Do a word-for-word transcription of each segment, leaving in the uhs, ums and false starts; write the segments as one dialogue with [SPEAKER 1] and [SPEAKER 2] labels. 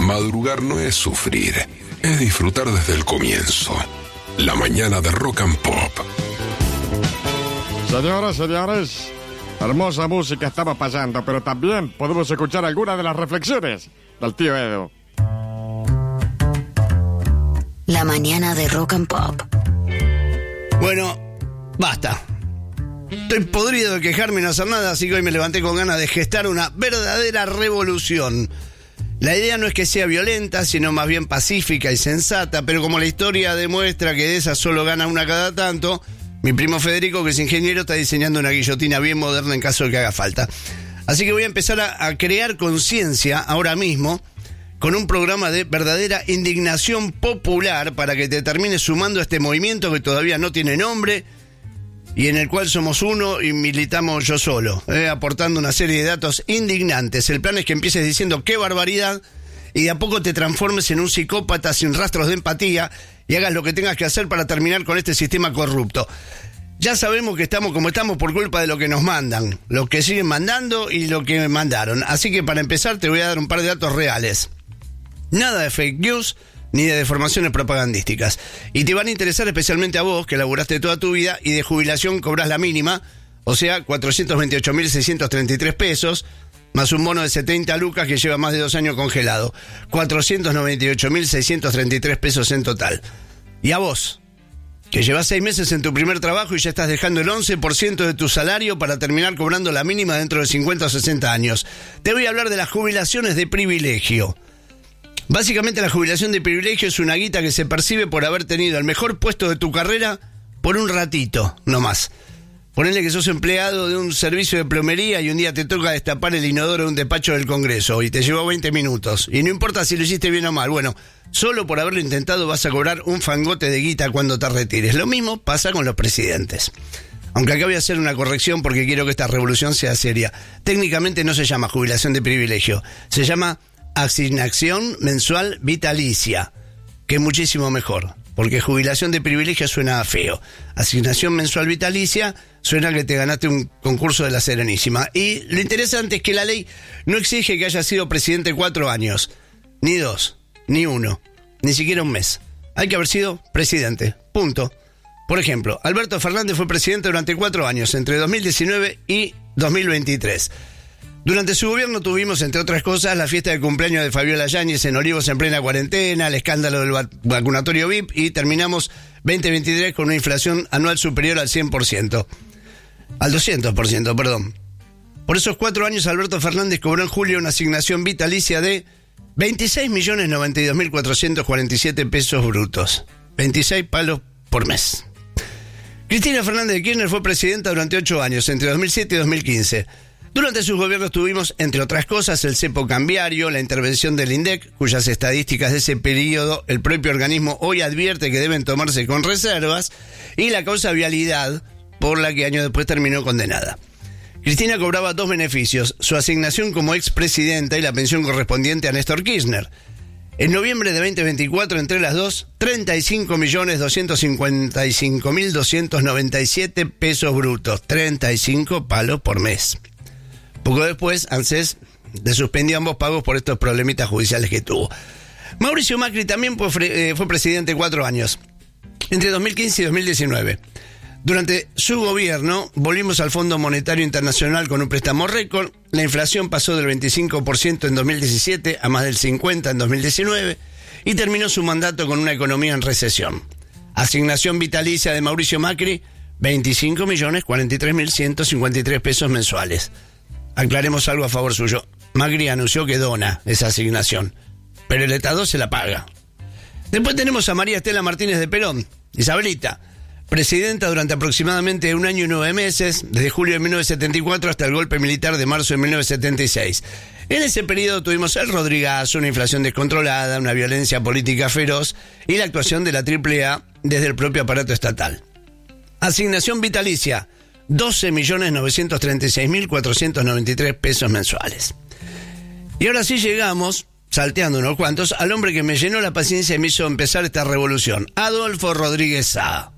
[SPEAKER 1] Madrugar no es sufrir, es disfrutar desde el comienzo. La mañana de Rock and Pop.
[SPEAKER 2] Señoras, señores, hermosa música estaba pasando, pero también podemos escuchar algunas de las reflexiones del tío Edu.
[SPEAKER 3] La mañana de Rock and Pop.
[SPEAKER 4] Bueno, basta. Estoy podrido de quejarme y no hacer nada, así que hoy me levanté con ganas de gestar una verdadera revolución. La idea no es que sea violenta, sino más bien pacífica y sensata, pero como la historia demuestra que de esas solo gana una cada tanto, mi primo Federico, que es ingeniero, está diseñando una guillotina bien moderna en caso de que haga falta. Así que voy a empezar a, a crear conciencia ahora mismo con un programa de verdadera indignación popular para que te termines sumando a este movimiento que todavía no tiene nombre y en el cual somos uno y militamos yo solo, eh, aportando una serie de datos indignantes. El plan es que empieces diciendo qué barbaridad y de a poco te transformes en un psicópata sin rastros de empatía y hagas lo que tengas que hacer para terminar con este sistema corrupto. Ya sabemos que estamos como estamos por culpa de lo que nos mandan, lo que siguen mandando y lo que me mandaron. Así que para empezar te voy a dar un par de datos reales. Nada de fake news ni de deformaciones propagandísticas. Y te van a interesar especialmente a vos, que laburaste toda tu vida y de jubilación cobras la mínima, o sea, cuatrocientos veintiocho mil seiscientos treinta y tres pesos, más un bono de setenta lucas que lleva más de dos años congelado. cuatrocientos noventa y ocho mil seiscientos treinta y tres pesos en total. Y a vos, que llevas seis meses en tu primer trabajo y ya estás dejando el once por ciento de tu salario para terminar cobrando la mínima dentro de cincuenta o sesenta años. Te voy a hablar de las jubilaciones de privilegio. Básicamente la jubilación de privilegio es una guita que se percibe por haber tenido el mejor puesto de tu carrera por un ratito, no más. Ponele que sos empleado de un servicio de plomería y un día te toca destapar el inodoro de un despacho del Congreso y te llevó veinte minutos. Y no importa si lo hiciste bien o mal, bueno, solo por haberlo intentado vas a cobrar un fangote de guita cuando te retires. Lo mismo pasa con los presidentes. Aunque acá voy a hacer una corrección porque quiero que esta revolución sea seria. Técnicamente no se llama jubilación de privilegio, se llama asignación mensual vitalicia, que es muchísimo mejor, porque jubilación de privilegio suena feo. Asignación mensual vitalicia suena que te ganaste un concurso de la Serenísima. Y lo interesante es que la ley no exige que hayas sido presidente cuatro años, ni dos, ni uno, ni siquiera un mes. Hay que haber sido presidente, punto. Por ejemplo, Alberto Fernández fue presidente durante cuatro años, entre dos mil diecinueve y dos mil veintitrés. Durante su gobierno tuvimos, entre otras cosas, la fiesta de cumpleaños de Fabiola Yáñez en Olivos en plena cuarentena, el escándalo del vac- vacunatorio V I P y terminamos veinte veintitrés con una inflación anual superior al cien por ciento. Al doscientos por ciento, perdón. Por esos cuatro años Alberto Fernández cobró en julio una asignación vitalicia de veintiséis millones noventa y dos mil cuatrocientos cuarenta y siete pesos brutos. veintiséis palos por mes. Cristina Fernández de Kirchner fue presidenta durante ocho años, entre dos mil siete y dos mil quince. Durante sus gobiernos tuvimos, entre otras cosas, el cepo cambiario, la intervención del INDEC, cuyas estadísticas de ese periodo el propio organismo hoy advierte que deben tomarse con reservas, y la causa vialidad, por la que años después terminó condenada. Cristina cobraba dos beneficios, su asignación como expresidenta y la pensión correspondiente a Néstor Kirchner. En noviembre de veinte veinticuatro, entre las dos, treinta y cinco millones doscientos cincuenta y cinco mil doscientos noventa y siete pesos brutos, treinta y cinco palos por mes. Poco después, ANSES le suspendió ambos pagos por estos problemitas judiciales que tuvo. Mauricio Macri también fue, eh, fue presidente cuatro años, entre dos mil quince y dos mil diecinueve. Durante su gobierno, volvimos al Fondo Monetario Internacional con un préstamo récord, la inflación pasó del veinticinco por ciento en dos mil diecisiete a más del cincuenta por ciento en dos mil diecinueve y terminó su mandato con una economía en recesión. Asignación vitalicia de Mauricio Macri, veinticinco millones cuarenta y tres mil ciento cincuenta y tres pesos mensuales. Aclaremos algo a favor suyo. Macri anunció que dona esa asignación, pero el Estado se la paga. Después tenemos a María Estela Martínez de Perón, Isabelita, presidenta durante aproximadamente un año y nueve meses, desde julio de mil novecientos setenta y cuatro hasta el golpe militar de marzo de mil novecientos setenta y seis. En ese periodo tuvimos el Rodrigazo, una inflación descontrolada, una violencia política feroz y la actuación de la triple A desde el propio aparato estatal. Asignación vitalicia, doce millones novecientos treinta y seis mil cuatrocientos noventa y tres pesos mensuales. Y ahora sí llegamos, salteando unos cuantos, al hombre que me llenó la paciencia y me hizo empezar esta revolución, Adolfo Rodríguez Sá.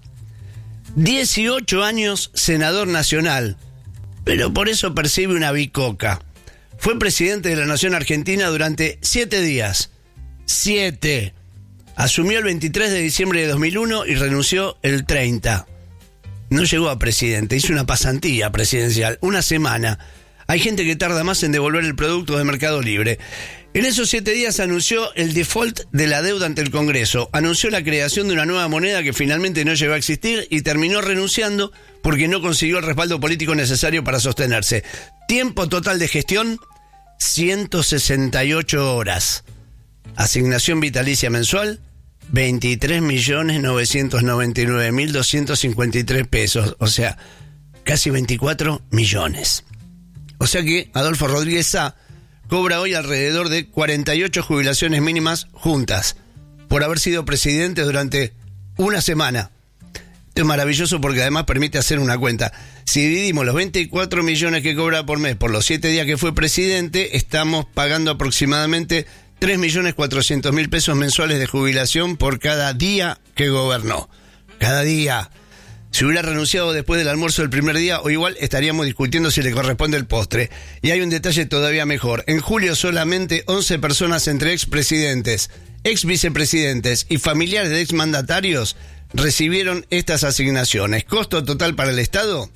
[SPEAKER 4] dieciocho años, senador nacional, pero por eso percibe una bicoca. Fue presidente de la Nación Argentina durante siete días, Siete. Asumió el veintitrés de diciembre de dos mil uno y renunció el treinta. No llegó a presidente, hizo una pasantía presidencial, una semana. Hay gente que tarda más en devolver el producto de Mercado Libre. En esos siete días anunció el default de la deuda ante el Congreso, anunció la creación de una nueva moneda que finalmente no llegó a existir y terminó renunciando porque no consiguió el respaldo político necesario para sostenerse. Tiempo total de gestión, ciento sesenta y ocho horas. Asignación vitalicia mensual, veintitrés millones novecientos noventa y nueve mil doscientos cincuenta y tres pesos, o sea, casi veinticuatro millones. O sea que Adolfo Rodríguez Sá cobra hoy alrededor de cuarenta y ocho jubilaciones mínimas juntas por haber sido presidente durante una semana. Esto es maravilloso porque además permite hacer una cuenta. Si dividimos los veinticuatro millones que cobra por mes por los siete días que fue presidente, estamos pagando aproximadamente tres millones cuatrocientos mil pesos mensuales de jubilación por cada día que gobernó. Cada día. Si hubiera renunciado después del almuerzo del primer día, o igual estaríamos discutiendo si le corresponde el postre. Y hay un detalle todavía mejor. En julio solamente once personas entre expresidentes, ex vicepresidentes y familiares de exmandatarios recibieron estas asignaciones. ¿Costo total para el Estado?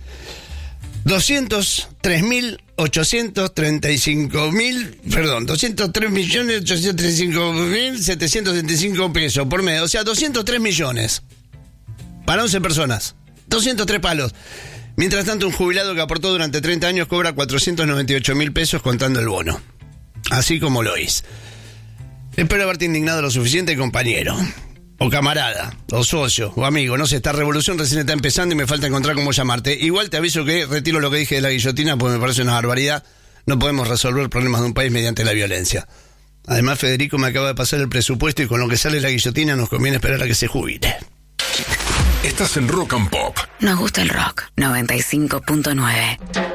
[SPEAKER 4] doscientos tres mil ochocientos treinta y cinco mil, perdón, doscientos tres millones ochocientos treinta y cinco mil setecientos setenta y cinco pesos por mes. O sea, doscientos tres millones. Para once personas. doscientos tres palos. Mientras tanto, un jubilado que aportó durante treinta años cobra cuatrocientos noventa y ocho mil pesos contando el bono. Así como lo hice. Espero haberte indignado lo suficiente, compañero. O camarada, o socio, o amigo. No sé, esta revolución recién está empezando y me falta encontrar cómo llamarte. Igual te aviso que retiro lo que dije de la guillotina porque me parece una barbaridad. No podemos resolver problemas de un país mediante la violencia. Además, Federico me acaba de pasar el presupuesto y con lo que sale la guillotina nos conviene esperar a que se jubile.
[SPEAKER 1] Estás en Rock and Pop.
[SPEAKER 3] Nos gusta el rock. noventa y cinco punto nueve.